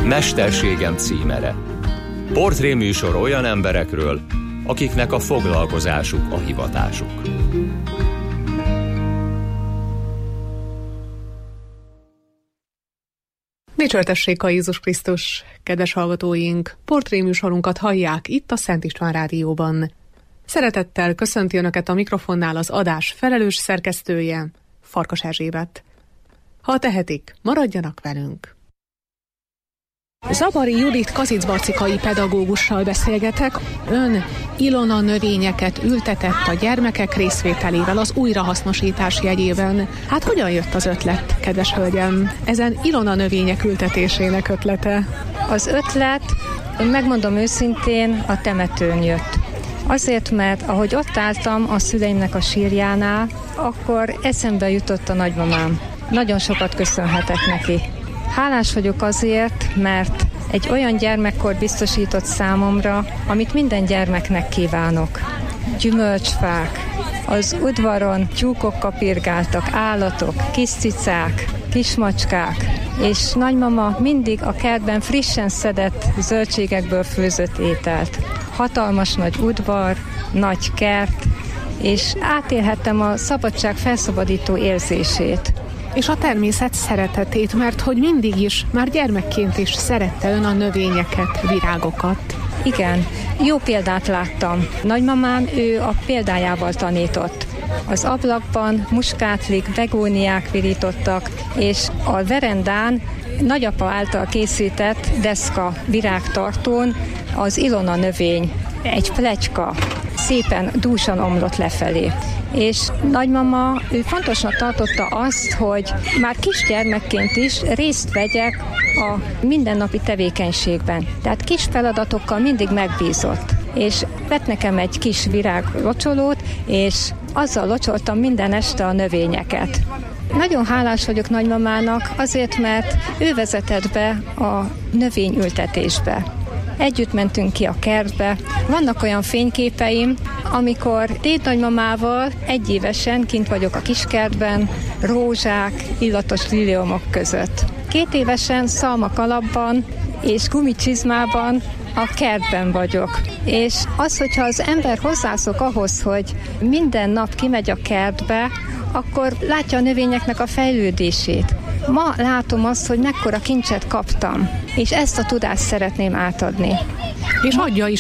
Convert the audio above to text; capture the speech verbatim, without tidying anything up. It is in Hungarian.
Mesterségem címere. Portréműsor olyan emberekről, akiknek a foglalkozásuk a hivatásuk. Dicsértessék a Jézus Krisztus, kedves hallgatóink! Portréműsorunkat hallják itt a Szent István Rádióban. Szeretettel köszönti Önöket a mikrofonnál az adás felelős szerkesztője, Farkas Erzsébet. Ha tehetik, maradjanak velünk! Zabari Judit kazicbarcikai pedagógussal beszélgetek. Ön Ilona növényeket ültetett a gyermekek részvételével az újrahasznosítás jegyében. Hát hogyan jött az ötlet, kedves hölgyem? Ezen Ilona növények ültetésének ötlete? Az ötlet, megmondom őszintén, a temetőn jött. Azért, mert ahogy ott álltam a szüleimnek a sírjánál, akkor eszembe jutott a nagymamám. Nagyon sokat köszönhetek neki. Hálás vagyok azért, mert egy olyan gyermekkor biztosított számomra, amit minden gyermeknek kívánok. Gyümölcsfák, az udvaron tyúkok kapirgáltak, állatok, kis cicák, kismacskák, és nagymama mindig a kertben frissen szedett zöldségekből főzött ételt. Hatalmas nagy udvar, nagy kert, és átélhettem a szabadság felszabadító érzését. És a természet szeretetét, mert hogy mindig is, már gyermekként is szerette ön a növényeket, virágokat. Igen, jó példát láttam. Nagymamám, ő a példájával tanított. Az ablakban muskátlik, begóniák virítottak, és a verendán nagyapa által készített deszka virágtartón az Ilona növény, egy pletyka, szépen dúsan omlott lefelé. És nagymama, ő fontosnak tartotta azt, hogy már kisgyermekként is részt vegyek a mindennapi tevékenységben. Tehát kis feladatokkal mindig megbízott. És vett nekem egy kis virág locsolót, és azzal locsoltam minden este a növényeket. Nagyon hálás vagyok nagymamának azért, mert ő vezetett be a növényültetésbe. Együtt mentünk ki a kertbe. Vannak olyan fényképeim, amikor dédnagymamával egyévesen kint vagyok a kiskertben, rózsák, illatos liliomok között. Két évesen szalmakalapban és gumicsizmában a kertben vagyok. És az, hogyha az ember hozzászok ahhoz, hogy minden nap kimegy a kertbe, akkor látja a növényeknek a fejlődését. Ma látom azt, hogy mekkora kincset kaptam, és ezt a tudást szeretném átadni. És adja is